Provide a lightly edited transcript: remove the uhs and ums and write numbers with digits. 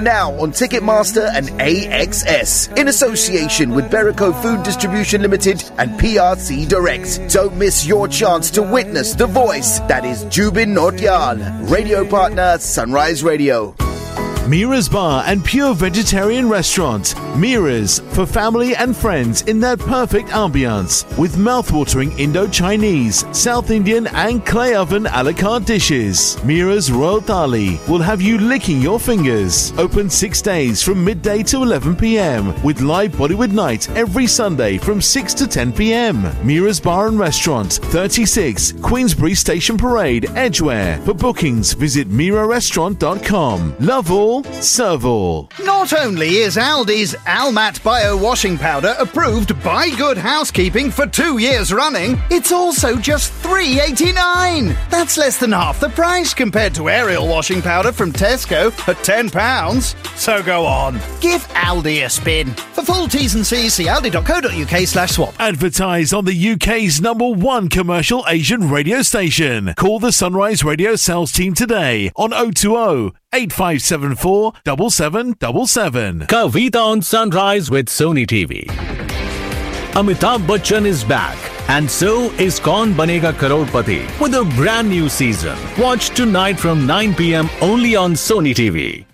Now on Ticketmaster and AXS, in association with Berico Food Distribution Limited and PRC Direct. Don't miss your chance to witness the voice that is Jubin Nautiyal. Radio partner Sunrise Radio. Mira's Bar and Pure Vegetarian Restaurant. Mira's, for family and friends in their perfect ambience, with mouthwatering Indo-Chinese, South Indian and clay oven a la carte dishes. Mira's Royal Thali will have you licking your fingers. Open 6 days from midday to 11 p.m. with live Bollywood night every Sunday from 6 to 10 p.m. Mira's Bar and Restaurant, 36 Queensbury Station Parade, Edgware. For bookings, visit mirarestaurant.com. Love all, serve all. Not only is Aldi's Almat Bio Washing Powder approved by Good Housekeeping for 2 years running, it's also just $3.89. That's less than half the price compared to Ariel washing powder from Tesco at £10. So go on, give Aldi a spin. For full T's and C's, see aldi.co.uk/swap. Advertise on the UK's #1 commercial Asian radio station. Call the Sunrise Radio sales team today on 020 8574 7777. Kavita on Sunrise with Sony TV. Amitabh Bachchan is back, and so is Kaun Banega Crorepati with a brand new season. Watch tonight from 9 p.m. only on Sony TV.